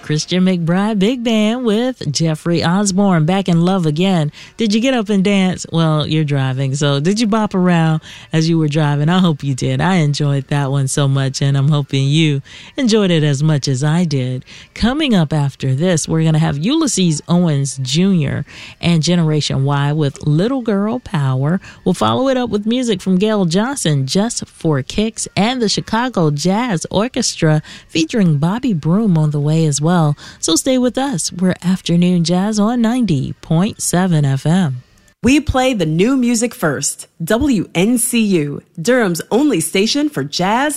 Christian McBride Big Band with Jeffrey Osborne, Back in Love Again. Did you get up and dance? Well, you're driving, so did you bop around as you were driving? I hope you did. I enjoyed that one so much, and I'm hoping you enjoyed it as much as I did. Coming up after this, we're going to have Ulysses Owens Jr. and Generation Y with Little Girl Power. We'll follow it up with music from Gail Johnson, Just for Kicks, and the Chicago Jazz Orchestra featuring Bobby Broom on the way as well. So stay with us. We're Afternoon Jazz on 90.7 FM. We play the new music first. WNCU, Durham's only station for jazz